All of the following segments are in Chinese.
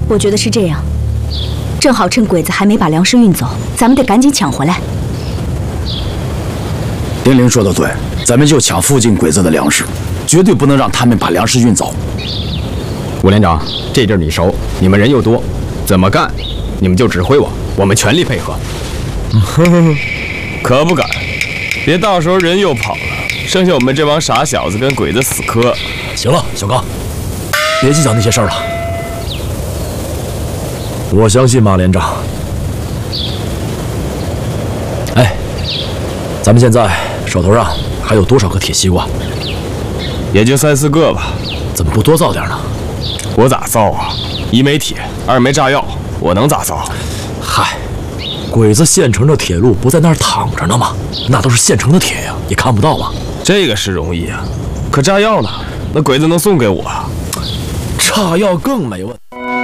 我觉得是这样，正好趁鬼子还没把粮食运走，咱们得赶紧抢回来。 丁玲说的对，咱们就抢附近鬼子的粮食，绝对不能让他们把粮食运走。 吴连长，这地儿你熟，你们人又多，怎么干，你们就指挥我，我们全力配合。 可不敢，别到时候人又跑了，剩下我们这帮傻小子跟鬼子死磕。 行了，小刚，别计较那些事儿了。我相信马连长。哎，咱们现在手头上还有多少个铁西瓜？ 也就3、4个吧。 怎么不多造点呢？ 我咋造啊？一没铁，二没炸药，我能咋造？ 嗨，鬼子现成的铁路不在那儿躺着呢吗？那都是现成的铁呀，你看不到吗？ 这个是容易啊，可炸药呢？那鬼子能送给我啊？ 炸药更没问题。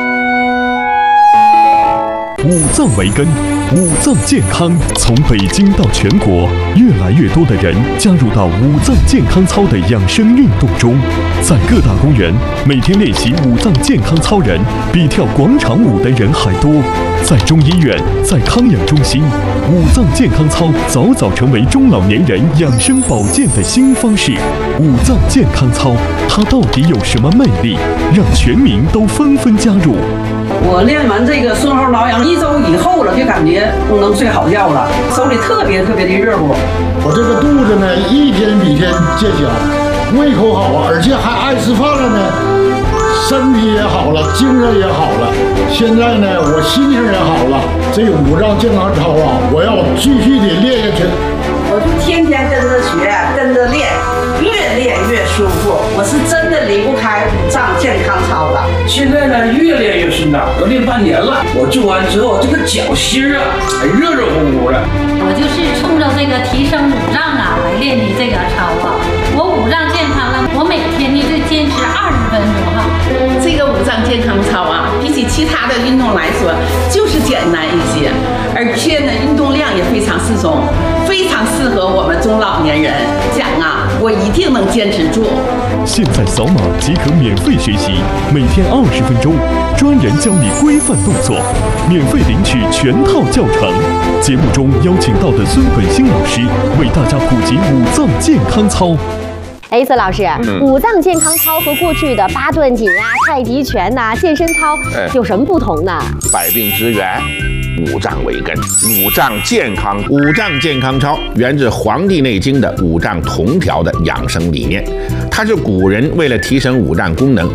五脏为根，五脏健康从北京到全国，越来越多的人加入到五脏健康操的养生运动中。在各大公园，每天练习五脏健康操人比跳广场舞的人还多。在中医院，在康养中心，五脏健康操早早成为中老年人养生保健的新方式。五脏健康操，它到底有什么魅力，让全民都纷纷加入？ 我练完这个顺后挠痒1周以后了，就感觉能睡好觉了，手里特别的热乎。 我这个肚子呢，一天比天见小，胃口好啊，而且还爱吃饭了呢，身体也好了，精神也好了。现在呢，我心情也好了。这个五脏健康操啊，我要继续的练下去。 我就天天跟着学，跟着练，越练越舒服。我是真的离不开五脏健康操了。 现在呢，越练越顺当，都练半年了。我做完之后，这个脚心啊，还热乎乎的。 我就是冲着这个提升五脏啊来练的这个操啊。我五脏健康了，我每天呢就坚持20分钟哈。 这个五脏健康操啊，比起其他的运动来说，就是简单一些，而且呢，运动量也非常适中，非常适合我们中老年人。讲啊，我一定能坚持住。 现在扫码即可免费学习，每天20分钟，专人教你规范动作，免费领取全套教程。节目中邀请到的孙本兴老师为大家普及五脏健康操。 孙老师，五脏健康操和过去的8段锦啊、太极拳呐、健身操有什么不同呢？ 百病之源，五脏为根，五脏健康。五脏健康操源自《黄帝内经》的五脏同调的养生理念，它是古人为了提升五脏功能